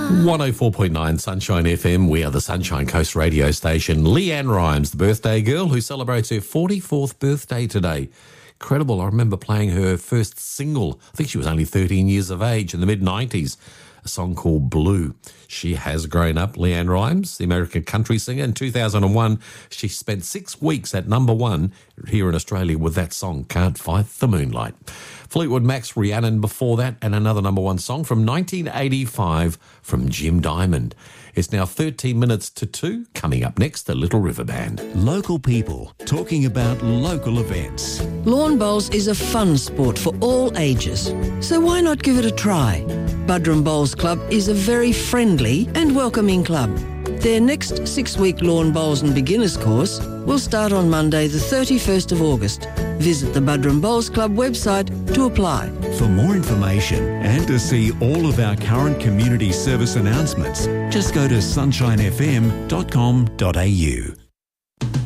104.9 Sunshine FM. We are the Sunshine Coast radio station. Leanne Rimes, the birthday girl who celebrates her 44th birthday today. Incredible. I remember playing her first single. I think she was only 13 years of age in the mid-90s. A song called Blue. She has grown up. Leanne Rimes, the American country singer. In 2001, she spent 6 weeks at number one here in Australia with that song, Can't Fight the Moonlight. Fleetwood Mac's Rhiannon before that, and another number one song from 1985 from Jim Diamond. It's now 13 minutes to 2. Coming up next, the Little River Band. Local people talking about local events. Lawn bowls is a fun sport for all ages, so why not give it a try? Buderim Bowls Club is a very friendly and welcoming club. Their next 6-week lawn bowls and beginners course will start on Monday the 31st of August. Visit the Buderim Bowls Club website to apply. For more information and to see all of our current community service announcements, just go to sunshinefm.com.au.